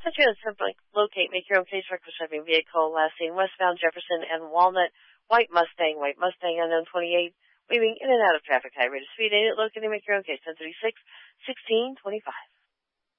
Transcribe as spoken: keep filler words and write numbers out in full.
Such as simply locate, make your own case for shipping vehicle last seen westbound Jefferson and Walnut, white Mustang, white Mustang, unknown twenty-eight, weaving in and out of traffic, high rate of speed, ain't it located, make your own case, ten thirty-six, sixteen twenty-five.